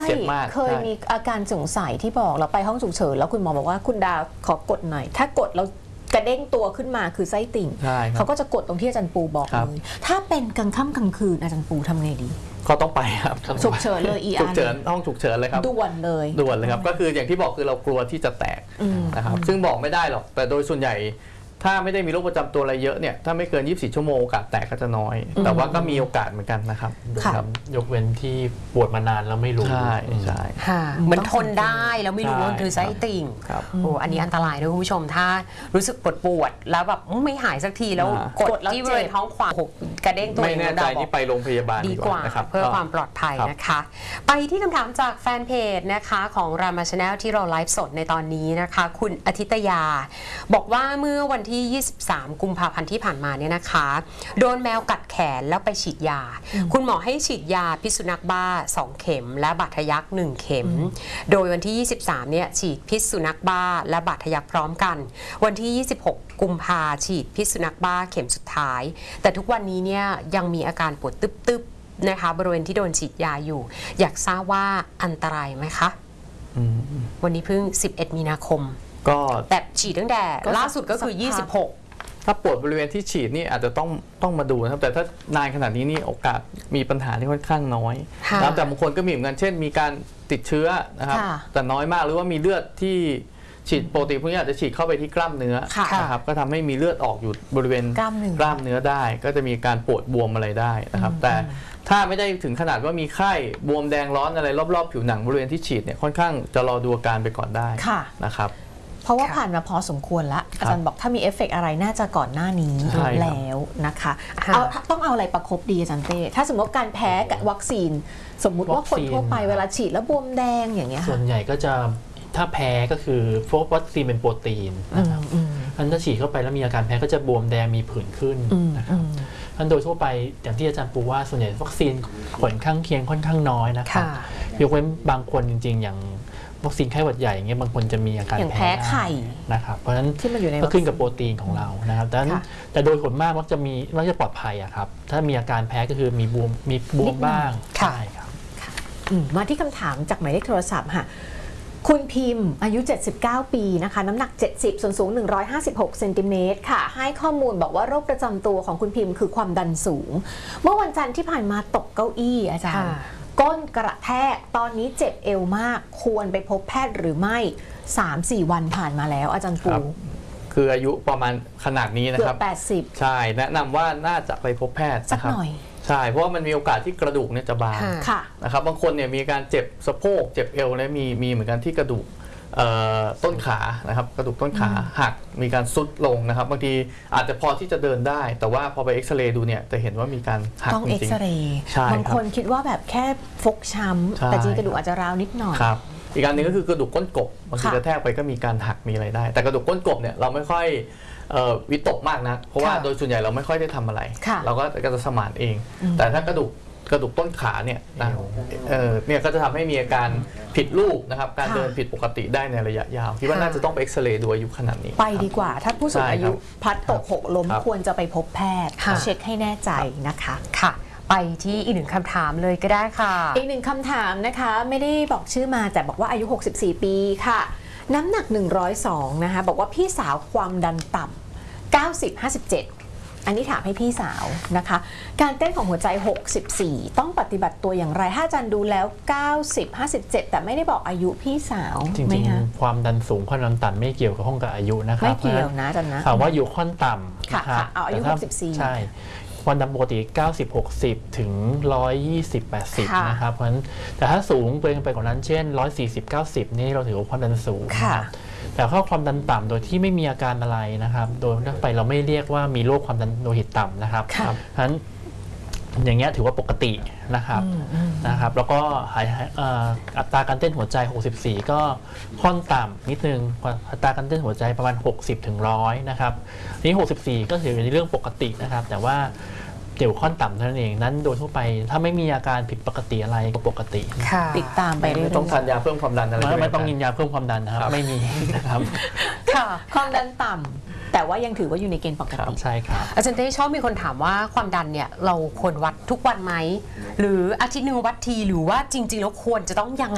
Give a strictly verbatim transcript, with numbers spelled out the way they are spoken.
เจ็บมากเคยมีอาการสงสัยที่บอกเราไปห้องฉุกเฉินแล้วคุณหมอบอกว่าคุณดาขอกดหน่อยถ้ากดแล้วกระเด้งตัวขึ้นมาคือไส้ติ่งเขาก็จะกดตรงที่อาจารย์ปูบอกเลยถ้าเป็นกลางค่ำกลางคืนอาจารย์ปูทำไงดีก็ต้องไปครับฉุกเฉินเลยอีอาร์ฉุกเฉินห้องฉุกเฉินเลยครับด่วนเลยด่วนเลยครับก็คืออย่างที่บอกคือเรากลัวที่จะแตกนะครับซึ่งบอกไม่ได้หรอกแต่โดยส่วนใหญ่ถ้าไม่ได้มีโรคประจำตัวอะไรเยอะเนี่ยถ้าไม่เกินยี่สิบสี่ชั่วโมงโอกาสแตกก็จะน้อยแต่ว่าก็มีโอกาสเหมือนกันนะครับยกเว้นที่ปวดมานานแล้วไม่รู้ใช่ใช่มันทนได้แล้วไม่รู้ว่าคือไส้ติ่งโอ้อันนี้อันตรายด้วยคุณผู้ชมถ้ารู้สึกปวดปวดแล้วแบบไม่หายสักทีแล้วกดที่บริเวณท้องขวากระเด้งตัวเองไม่แน่ใจที่ไปโรงพยาบาลดีกว่าเพื่อความปลอดภัยนะคะไปที่คำถามจากแฟนเพจนะคะของรามาชาแนลที่เราไลฟ์สดในตอนนี้นะคะคุณอธิตยาบอกว่าเมื่อวันที่ยี่สิบสามกุมภาพันธ์ที่ผ่านมาเนี่ยนะคะโดนแมวกัดแขนแล้วไปฉีดยาคุณหมอให้ฉีดยาพิษสุนัขบ้าสองเข็มและบาดทะยักหนึ่งเข็มโดยวันที่ยี่สิบสามเนี่ยฉีดพิษสุนัขบ้าและบาดทะยักพร้อมกันวันที่ยี่สิบหกกุมภาฉีดพิษสุนัขบ้าเข็มสุดท้ายแต่ทุกวันนี้เนี่ยยังมีอาการปวดตึบๆนะคะบริเวณที่โดนฉีดยาอยู่อยากทราบว่าอันตรายไหมคะวันนี้เพิ่งสิบเอ็ดมีนาคมก็แต่ฉีดตั้งแต่ล่าสุดก็คือยี่สิบหกถ้าปวดบริเวณที่ฉีดนี่อาจจะต้องต้องมาดูนะครับแต่ถ้านานขนาดนี้นี่โอกาสมีปัญหาที่ค่อนข้างน้อยแล้วแต่บางคนก็มีเหมือนกันเช่นมีการติดเชื้อนะครับแต่น้อยมากหรือว่ามีเลือดที่ฉีดปกติพวกนี้อาจจะฉีดเข้าไปที่กล้ามเนื้อนะครับก็ทำให้มีเลือดออกอยู่บริเวณกล้ามเนื้อได้ก็จะมีการปวดบวมอะไรได้นะครับแต่ถ้าไม่ได้ถึงขนาดว่ามีไข้บวมแดงร้อนอะไรรอบๆผิวหนังบริเวณที่ฉีดเนี่ยค่อนข้างจะรอดูอาการไปก่อนได้นะครับเพราะว่าผ่านมาพอสมควรแล้วอาจารย์บอกถ้ามีเอฟเฟกต์อะไรน่าจะก่อนหน้านี้แล้วนะคะเอาต้องเอาอะไรประคบดีอาจารย์เต้ถ้าสมมติการแพ้กับวัคซีนสมมุติว่าคนทั่วไปเวลาฉีดแล้วบวมแดงอย่างเงี้ยส่วนใหญ่ก็จะถ้าแพ้ก็คือพวกวัคซีนเป็นโปรตีนนะครับอันถ้าฉีดเข้าไปแล้วมีอาการแพ้ก็จะบวมแดงมีผื่นขึ้นนะครับอันโดยทั่วไปอย่างที่อาจารย์ปูว่าส่วนใหญ่วัคซีนผลข้างเคียงค่อนข้างน้อยนะครับยกเว้นบางคนจริงๆอย่างวัคซีนไข้หวัดใหญ่อย่างเงี้ยบางคนจะมีอาการแพ้ไข่นะครับเพราะฉะนั้นก็ขึ้นกับโปรตีนของเรานะครับแต่แต่โดยผลมากมักจะมีมักจะปลอดภัยอะครับถ้ามีอาการแพ้ก็คือมีบวมมีบวมบ้างใช่ครับมาที่คำถามจากหมายเลขโทรศัพท์ค่ะคุณพิมพ์อายุเจ็ดสิบเก้าปีนะคะน้ำหนักเจ็ดสิบส่วนสูงหนึ่งร้อยห้าสิบหกเซนติเมตรค่ะให้ข้อมูลบอกว่าโรคประจำตัวของคุณพิมพ์คือความดันสูงเมื่อวันจันทร์ที่ผ่านมาตกเก้าอี้อาจารย์ก้นกระแทกตอนนี้เจ็บเอวมากควรไปพบแพทย์หรือไม่ สามสี่ วันผ่านมาแล้วอาจารย์ปูคืออายุประมาณขนาดนี้นะครับเกือบแปดสิบใช่แนะนำว่าน่าจะไปพบแพทย์สักหน่อยใช่เพราะว่ามันมีโอกาสที่กระดูกเนี่ยจะบางนะครับบางคนเนี่ยมีการเจ็บสะโพกเจ็บเอวและมีมีเหมือนกันที่กระดูกต้นขานะครับกระดูกต้นขาหักมีการซุดลงนะครับบางทีอาจจะพอที่จะเดินได้แต่ว่าพอไปเอ็กซเรย์ดูเนี่ยจะเห็นว่ามีการหักจริงๆต้องเอ็กซเรย์บางคนคิดว่าแบบแค่ฟกช้ำแต่จริงกระดูกอาจจะร้าวนิดหน่อยครับอีกการหนึ่งก็คือกระดูกก้นกบบางทีกระแทกไปก็มีการหักมีอะไรได้แต่กระดูกก้นกบเนี่ยเราไม่ค่อยวิตกมากนะเพราะว่าโดยส่วนใหญ่เราไม่ค่อยได้ทำอะไรเราก็จะสมานเองแต่ถ้ากระดูกกระดูกต้นขาเนี่ยนะเออเนี่ยก็จะทำให้มีอาการผิดรูปนะครับการเดินผิดปกติได้ในระยะยาวคิดว่าน่าจะต้องไปเอ็กซเรย์ดูอายุขนาดนี้ไปดีกว่าถ้าผู้สูงอายุพลัดตกหกล้มควรจะไปพบแพทย์เช็คให้แน่ใจนะคะค่ะไปที่อีกหนึ่งคำถามเลยก็ได้ค่ะอีกหนึ่งคำถามนะคะไม่ได้บอกชื่อมาแต่บอกว่าอายุหกสิบสี่ปีค่ะน้ำหนักหนึ่งร้อยสองนะคะบอกว่าพี่สาวความดันต่ำเก้าสิบ ห้าสิบเจ็ดอันนี้ถามให้พี่สาวนะคะการเต้นของหัวใจหกสิบสี่ต้องปฏิบัติตัวอย่างไรถ้าอาจารย์ดูแล้วเก้าสิบ ห้าสิบเจ็ดแต่ไม่ได้บอกอายุพี่สาวจริงๆความดันสูงความดันต่ำไม่เกี่ยวกับห้องกับอายุนะครับไม่เกี่ยวนะอาจารย์นะถามว่าอยู่ค่อนต่ำค่ะเอาอายุหกสิบสี่ใช่ความดันปกติเก้าสิบ หกสิบถึงหนึ่งร้อยยี่สิบ แปดสิบนะครับเพราะฉะนั้นแต่ถ้าสูงเกินไปกว่านั้นเช่นหนึ่งร้อยสี่สิบ เก้าสิบนี่เราถือว่าความดันสูงแต่ถ้าความดันต่ำโดยที่ไม่มีอาการอะไรนะครับโดยทั่วไปเราไม่เรียกว่ามีโรคความดันโลหิตต่ำนะครับเพราะฉะนั้นอย่างเงี้ยถือว่าปกตินะครับนะครับแล้วก็อัตราการเต้นหัวใจหกสิบสี่ก็ค่อนต่ำนิดนึงอัตราการเต้นหัวใจประมาณหกสิบถึงหนึ่งร้อยนะครับนี่หกสิบสี่ก็ถือเป็นเรื่องปกตินะครับแต่ว่าเดี๋ยวค่อนต่ำเท่านั้นเองนั้นโดยทั่วไปถ้าไม่มีอาการผิดปกติอะไรก็ปกติติดตามไปเรื่อยๆไม่ต้องทานยาเพิ่มความดันอะไรไม่ต้องกินยาเพิ่มความดันนะครับไม่มีนะครับค่ะความดันต่ำแต่ว่ายังถือว่าอยู่ในเกณฑ์ปกติใช่ครับอาจารย์เต้ชอบมีคนถามว่าความดันเนี่ยเราควรวัดทุกวันไหมหรืออาทิตย์หนึ่งวัดทีหรือว่าจริงๆแล้วควรจะต้องยังไง